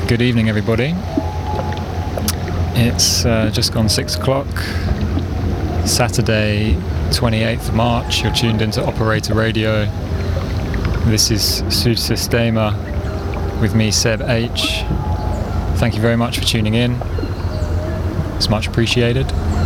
Good evening, everybody. It's just gone 6 o'clock, Saturday 28th of March. You're tuned into Operator Radio. This is Sudsystema with me, Seb H. Thank you very much for tuning in. It's much appreciated.